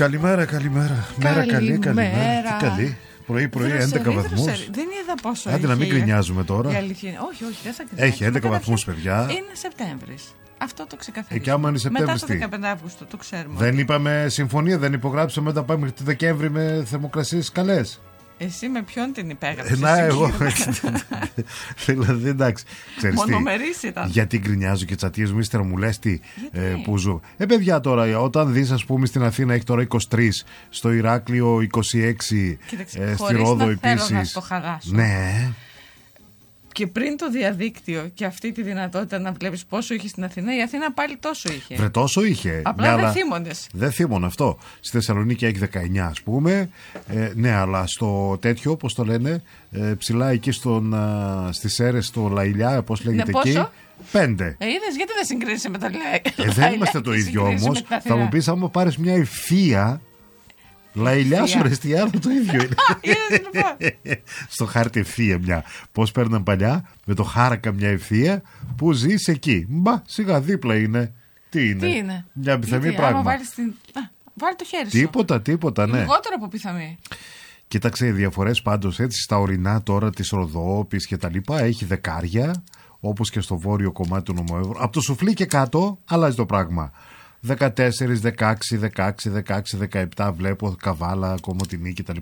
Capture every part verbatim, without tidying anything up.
Καλημέρα, καλημέρα. Μέρα καλή, καλημέρα. Τι καλή. Πρωί-πρωί έντεκα βαθμούς. Δεν είδα πόσο. Άντε να μην γκρινιάζουμε τώρα. Η αλήθεια είναι. Όχι, όχι, δεν θα γκρινιάζουμε. Έχει έντεκα βαθμούς, παιδιά. Είναι Σεπτέμβρης. Αυτό το ξεκαθαρίζουμε. Εκεί άμα είναι Σεπτέμβρης. Μετά το δεκαπέντε Αυγούστου, το ξέρουμε. Δεν είπαμε συμφωνία, δεν υπογράψαμε μετά πάμε το Δεκέμβρη με θερμοκρασίες καλές. Εσύ με ποιον την υπέγραψες? Να, εγώ. Δηλαδή, εντάξει. Μονομερής ήταν. Γιατί γκρινιάζω και τσατίζω, ύστερα μου λες τι ε, που ζω. Ε, παιδιά, τώρα, όταν δεις, ας πούμε, στην Αθήνα έχει τώρα είκοσι τρία, στο Ηράκλειο είκοσι έξι, κοίταξε, ε, στη Ρόδο επίσης. Θέλω να το χαλάσω. Ναι. Και πριν το διαδίκτυο και αυτή τη δυνατότητα να βλέπεις πόσο είχε στην Αθήνα, η Αθήνα πάλι τόσο είχε. Βρε, τόσο είχε. Απλά ναι, δεν θύμωνες. Δεν θύμωνε αυτό. Στη Θεσσαλονίκη έχει δεκαεννιά, ας πούμε. Ε, ναι, αλλά στο τέτοιο, όπως το λένε, ε, ψηλά εκεί στον, α, στις Σέρρες, στο Λαϊλιά, πώς λέγεται ναι, εκεί. Πόσο? Πέντε. Ε, είδες, γιατί δεν συγκρίνεσαι με το Λαϊλιά? Ε, δεν είμαστε το ίδιο όμως. Θα μου πεις, άμα πάρεις μια ευθεία. Λαϊλιά σου ρε στη άλλο το ίδιο είναι. Στο χάρτη ευθεία μια. Πώς παίρναν παλιά με το χάρακα μια ευθεία που ζεις εκεί. Μπα, σιγά δίπλα είναι. Τι είναι? Τι είναι? Μια πιθανή Γιατί, πράγμα. άμα βάλεις την... Α, βάλει το χέρι σου. Τίποτα, τίποτα, ναι. Λιγότερο από πιθανή. Κοίταξε, οι διαφορές πάντως έτσι στα ορεινά τώρα της Ροδόπης και τα λοιπά έχει δεκάρια, όπως και στο βόρειο κομμάτι του Νομοεύρου. Από το Σουφλί και κάτω αλλάζει το πράγμα. δεκατέσσερα, δεκαέξι, δεκαέξι, δεκαέξι, δεκαεπτά βλέπω, Καβάλα, Κομοτηνή κτλ.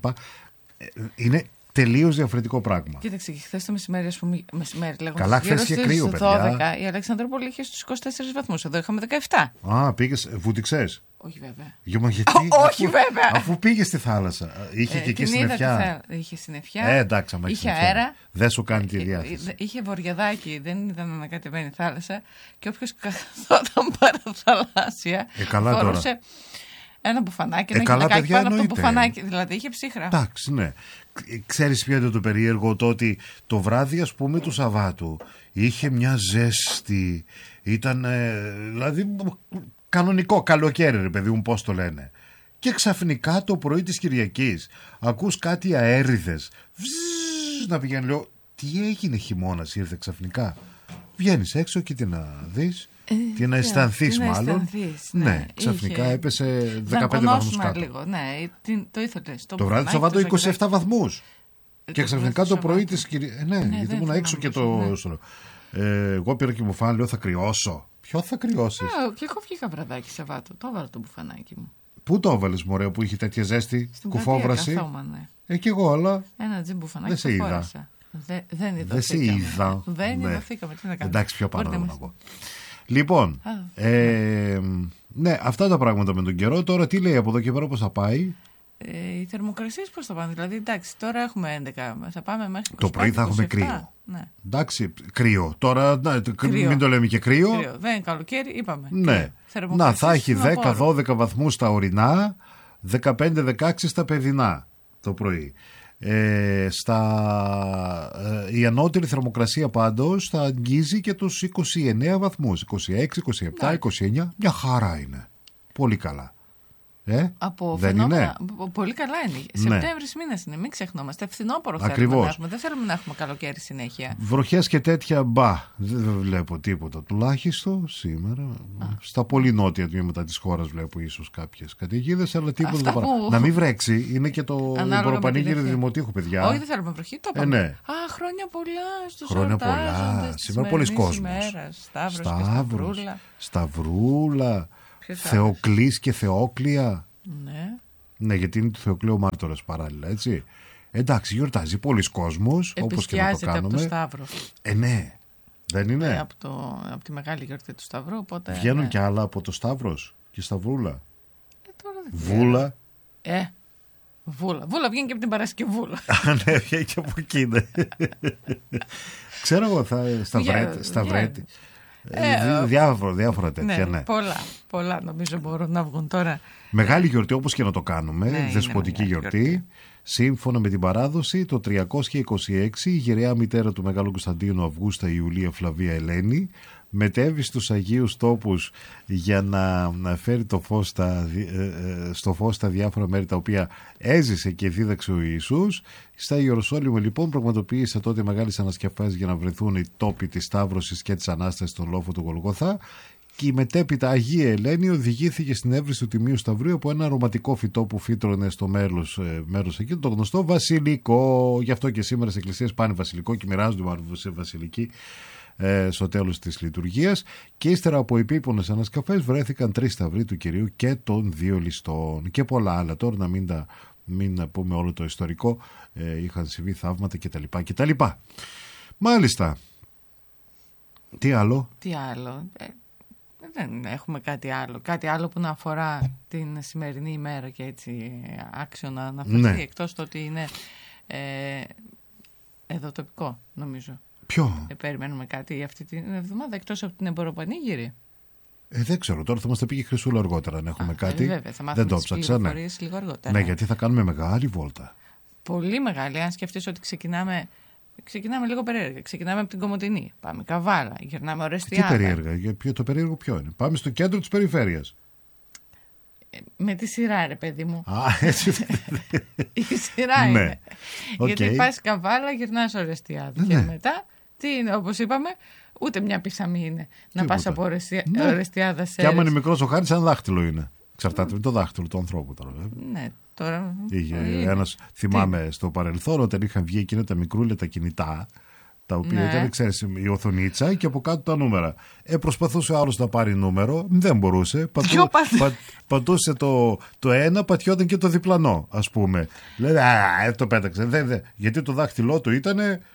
Είναι τελείως διαφορετικό πράγμα. Κοίταξε, χθες το μεσημέρι, ας πούμε, μεσημέρι λέγοντας. Καλά, χθες είχε κρύο, παιδιά. δώδεκα, η Αλεξανδρούπολη είχε στους είκοσι τέσσερις βαθμούς. Εδώ είχαμε δεκαεπτά. Α, πήγες, βούτυξες? Όχι βέβαια. Γιώμα, γιατί, Ό, όχι αφού, βέβαια. Αφού πήγες στη θάλασσα. Είχε ε, και εκεί συννεφιά. Είχε συννεφιά. Ε, εντάξει, άμα είχε αέρα. Δεν σου κάνει τη ε, διάθεση. Είχε βοριαδάκι, δεν ήταν ανακατεμένη θάλασσα. Και όποιος καθόταν παραθαλάσσια. Ε, καλά φορούσε τώρα. Ένα μπουφανάκι, ε, ένα καλά, κιλακάκι πάνω εννοείται. από το μπουφανάκι. Δηλαδή είχε ψύχρα. Εντάξει, ναι. Ξέρεις ποιο είναι το περίεργο? Το ότι το βράδυ, ας πούμε, του Σαββάτου είχε μια ζέστη. Ήταν, ε, δηλαδή, κανονικό καλοκαίρι, ρε παιδί μου, πώς το λένε. Και ξαφνικά το πρωί της Κυριακής ακούς κάτι αέριδες. Βζζ, να πηγαίνει, λέω, τι έγινε, χειμώνας ήρθε ξαφνικά? Βγαίνεις έξω και τι να δεις? Ε, τι να αισθανθείς μάλλον. αισθανθείς, ναι, ναι, ξαφνικά είχε... έπεσε δεκαπέντε βαθμούς κάτω. Λίγο, ναι, το ήθελες. Το βράδυ του Σαββάτου είκοσι επτά βαθμούς. Ε, και ξαφνικά το πρωί της Κυριακής. Ε, ναι, ναι, γιατί ήμουν έξω και το. Ναι. Ε, εγώ πήρα και μου φάνε, λέω, θα κρυώσω. Ποιο θα κρυώσεις? Ε, και εγώ βγήκα βραδάκι Σαββάτου. Το έβαλα το μπουφανάκι μου. Πού το έβαλες, μωρέ, που είχε τέτοια ζέστη? Στην κουφόβραση. Καθόμανε. Ε, κι εγώ, αλλά. Ένα τζι μπουφανάκι. Δεν σε είδα. Δε, δεν είδα. Δεν σε είδα. Δεν ναι. είδωθήκαμε. Τι να κάνουμε. Εντάξει, πιο πάνω να πω. Λοιπόν, ε, ναι, αυτά τα πράγματα με τον καιρό. Τώρα τι λέει από εδώ και πέρα, πώς θα πάει? Ε, οι θερμοκρασίες πώς θα πάνε? Δηλαδή, εντάξει, τώρα έχουμε έντεκα. Θα πάμε μέχρι είκοσι πέντε, το πρωί θα έχουμε κρύο. Ναι. Εντάξει, κρύο. Τώρα ναι, κρύο. Μην το λέμε και κρύο. κρύο. Δεν είναι καλοκαίρι, είπαμε. Ναι. Να, θα έχει δέκα δώδεκα βαθμούς στα ορεινά, δεκαπέντε δεκαέξι στα παιδινά το πρωί. Ε, στα, ε, η ανώτερη θερμοκρασία πάντως θα αγγίζει και τους είκοσι εννέα βαθμούς, είκοσι έξι, είκοσι επτά, ναι. είκοσι εννέα. Μια χαρά είναι. Πολύ καλά. Ε, από δεν φαινόμενα, είναι? Πολύ καλά είναι. Ναι. Σεπτέμβρης μήνας είναι, μην ξεχνόμαστε. Φθινόπωρο θέλουμε να έχουμε. Δεν θέλουμε να έχουμε καλοκαίρι συνέχεια. Βροχές και τέτοια, μπα. Δεν βλέπω τίποτα. Τουλάχιστον σήμερα. Α. Στα πολύ νότια τμήματα της χώρας βλέπω ίσως κάποιες καταιγίδες, αλλά τίποτα. Που... Να μην βρέξει. Είναι και το προπανήγυρι Δημοτήχου, παιδιά. Όχι, δεν θέλουμε βροχή. Το ε, ναι. Α, χρόνια πολλά στους Χρόνια πολλά. Σήμερα πολλοί κόσμος. Σταύρος, Σταυρούλα. Θεοκλής και Θεόκλια. Ναι. Ναι, γιατί είναι του Θεοκλείου Μάρτωρας παράλληλα, έτσι. Εντάξει, γιορτάζει πολλοί κόσμος, όπως και να το κάνουμε. Από το Σταύρο. Ε, ναι. Δεν είναι. Ε, από, το, από τη μεγάλη γιορτή του Σταυρού. Οπότε, βγαίνουν ναι. κι άλλα από το Σταύρος και Σταυρούλα. Ε, τώρα δεν Βούλα. Ε, Βούλα. Βούλα βγαίνει και από την Παρασκευούλα. Α, ναι, βγαίνει και από εκεί, ναι. Ξέρω εγώ, θα σταυρέτη. Ε, διάφορα, διάφορα τέτοια, ναι, ναι. Πολλά, πολλά νομίζω μπορούν να βγουν τώρα. Μεγάλη γιορτή, όπως και να το κάνουμε, ναι, δεσποτική γιορτή. γιορτή. Σύμφωνα με την παράδοση, το τριακόσια είκοσι έξι η γυραιά μητέρα του Μεγάλου Κωνσταντίνου Αυγούστα Ιουλία Φλαβία Ελένη μετέβη στους Αγίους Τόπους για να, να φέρει το φως στα, ε, στο φως στα διάφορα μέρη τα οποία έζησε και δίδαξε ο Ιησούς. Στα Ιεροσόλυμα λοιπόν πραγματοποίησε τότε μεγάλες ανασκευάσεις για να βρεθούν οι τόποι της Σταύρωσης και της Ανάστασης στον λόφο του Γολγοθά Και η μετέπειτα Αγία Ελένη οδηγήθηκε στην έβριση του Τιμίου Σταυρίου από ένα αρωματικό φυτό που φύτρωνε στο μέρος, μέρος εκεί, το γνωστό βασιλικό. Γι' αυτό και σήμερα στις εκκλησίες πάνε βασιλικό και μοιράζονται σε βασιλική ε, στο τέλος της λειτουργίας. Και ύστερα από επίπονες ανασκαφές βρέθηκαν τρεις σταυροί του Κυρίου και των δύο ληστών και πολλά άλλα. Τώρα να μην, τα, μην πούμε όλο το ιστορικό, ε, είχαν συμβεί θαύματα κτλ. κτλ. Μάλιστα. Τι άλλο? Τι άλλο? Ε, δεν έχουμε κάτι άλλο. Κάτι άλλο που να αφορά την σημερινή ημέρα και έτσι άξιο να αναφερθεί, ναι. Εκτός το ότι είναι ε, εδώ τοπικό, νομίζω. Ποιο? Ε, περιμένουμε κάτι αυτή την εβδομάδα, εκτός από την εμποροπανήγυρη. Ε, δεν ξέρω, τώρα θα μας τα πει και η Χρυσούλα αργότερα αν έχουμε Α, κάτι. Ε, βέβαια, θα μάθουμε τις πληροφορίες λίγο αργότερα. Ναι, γιατί θα κάνουμε μεγάλη βόλτα. Πολύ μεγάλη, αν σκεφτείς ότι ξεκινάμε... Ξεκινάμε λίγο περίεργα. Ξεκινάμε από την Κομοτηνή. Πάμε Καβάλα. Γυρνάμε Ορεστιάδα. Τι περίεργα? Για ποιο, το περίεργο ποιο είναι? Πάμε στο κέντρο της περιφέρειας. Ε, με τη σειρά, ρε παιδί μου. Α, έτσι. Η σειρά είναι. Ναι. Okay. Γιατί πας Καβάλα, γυρνάς Ορεστιάδα. Ναι. Και μετά, τι είναι, όπως είπαμε, ούτε μια πισαμή είναι. Να πας από Ορεστιάδα, ναι. Ορεστιάδα σε. Και άμα είναι μικρός ο χάρτης, ένα δάχτυλο είναι. Εξαρτάται με το δάχτυλο του ανθρώπου τώρα. Ναι, τώρα. Είχε ένας, θυμάμαι τι? Στο παρελθόν, όταν είχαν βγει εκείνα τα μικρούλια τα κινητά, τα οποία ναι. ήταν, ξέρεις, η οθονίτσα και από κάτω τα νούμερα. Ε, προσπαθούσε άλλος να πάρει νούμερο, δεν μπορούσε. Πατού, πα, πατούσε το, το ένα, πατιόταν και το διπλανό, ας πούμε. Λέει, α, το πέταξε. Δε, δε. Γιατί το δάχτυλό του ήταν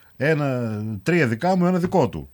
ένα, τρία δικά μου, ένα δικό του.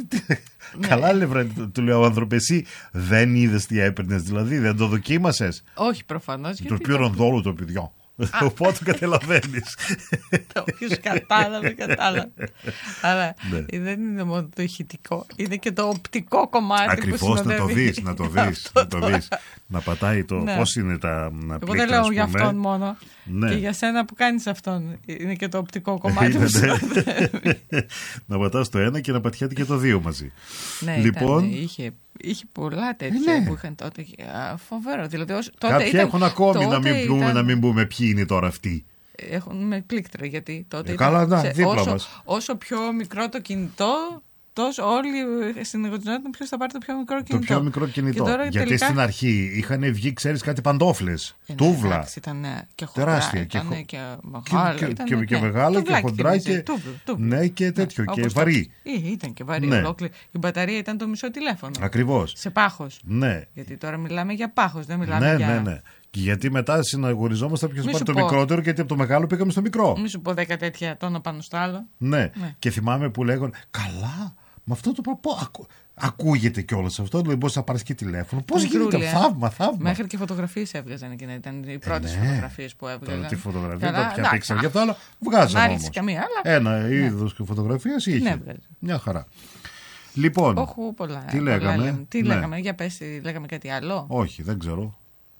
Ναι. Καλά λε, του λέω ο άνθρωπο, εσύ δεν είδες τι έπαιρνες, δηλαδή δεν το δοκίμασες? Όχι, προφανώς. Του πήραν δόλου το παιδιό. Οπότε καταλαβαίνεις. Το οποίο κατάλαβε, κατάλαβε. Αλλά δεν είναι μόνο το ηχητικό, είναι και το οπτικό κομμάτι. Ακριβώς, να το δεις, να το δεις, να το δεις. Να πατάει το, πώς είναι τα πλήκτρα. Εγώ δεν λέω για αυτόν μόνο. Και για σένα που κάνεις αυτόν. Είναι και το οπτικό κομμάτι που συνοδεύει. Να πατάς το ένα και να πατιάται και το δύο μαζί. Ναι, λοιπόν, είχε, είχε πολλά τέτοια ναι. που είχαν τότε. Φοβερό. Δηλαδή, τότε κάποιοι ήταν, έχουν ακόμη να μην, πούμε, ήταν... να μην πούμε ποιοι είναι τώρα αυτοί. Έχουν με πλήκτρα, γιατί τότε ε, ήταν, καλά, να, σε, όσο, όσο πιο μικρό το κινητό, τόσο όλοι συνεργαζόταν ποιος θα πάρει το πιο μικρό κινητό. Το πιο μικρό κινητό. Γιατί τελικά... στην αρχή είχαν βγει, ξέρεις, κάτι παντόφλες, ε, τούβλα. Εντάξει, ήταν και χοντρά, τεράστια. Ήταν και, και μεγάλα. Και, ήταν, και, ναι, και μεγάλα και χοντρά και, τούβλο, τούβλο. Ναι, και τέτοιο. Ναι, και βαρύ. Το... Ήταν και βαρύ. Ναι. Ολόκληρη. Η μπαταρία ήταν το μισό τηλέφωνο. Ακριβώς. Σε πάχος. Ναι. Γιατί τώρα μιλάμε για πάχος, δεν μιλάμε ναι, για. Ναι, ναι. Και γιατί μετά συναγωνιζόμαστε ποιος πάρει το πω... μικρότερο, γιατί από το μεγάλο πήγαμε στο μικρό. Μη σου πω δέκα τέτοια τόνα πάνω στο άλλο. Ναι. ναι. Και θυμάμαι που λέγανε, καλά, με αυτό το πράγμα. Ακού... Ακούγεται κιόλας αυτό, δηλαδή μπορείς να πάρεις και τηλέφωνο. Πώς γίνεται, ε? θαύμα, θαύμα. Μέχρι και φωτογραφίες έβγαζαν εκείνα. Ήταν οι πρώτες ε, ναι. φωτογραφίες που έβγαζαν. Τώρα τι φωτογραφία, δεν πια πήξαν γι' αυτό, αλλά βγάζαν όμως. Καμία, αλλά... Ένα ναι. είδος φωτογραφίας είχε. Ναι, μια χαρά. Λοιπόν, Όχου, πολλά, τι λέγαμε. Πολλά, τι ναι. λέγαμε, για πες, λέγαμε κάτι άλλο. Όχι, δεν ξέρω.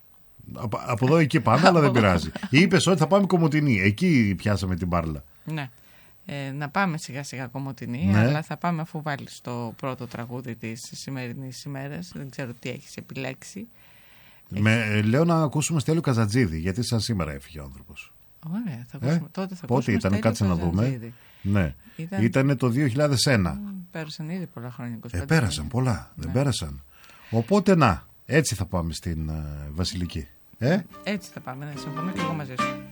Από, από εδώ εκεί πάμε, αλλά δεν πειράζει. Είπες ότι θα πάμε Κομοτηνή. Εκεί πιάσαμε την μπάρλα. Ναι. Ε, να πάμε σιγά σιγά Κομοτηνή, ναι. αλλά θα πάμε αφού βάλεις το πρώτο τραγούδι της σημερινής ημέρας. Δεν ξέρω τι έχεις επιλέξει. Με, έχεις... Λέω να ακούσουμε Στέλιο Καζατζίδη, γιατί σαν σήμερα έφυγε ο άνθρωπος. Ωραία, θα ακούσουμε, ε? τότε θα Πότε ήταν, κάτσε να δούμε. Ναι. Ήταν... Ήτανε το δύο χιλιάδες ένα. Mm, πέρασαν ήδη πολλά χρόνια. Ε, πέρασαν πολλά, ναι. δεν πέρασαν. Οπότε να, έτσι θα πάμε στην uh, Βασιλική. Ε? Έτσι θα πάμε, ναι, συμφωνώ και εγώ μαζί σου.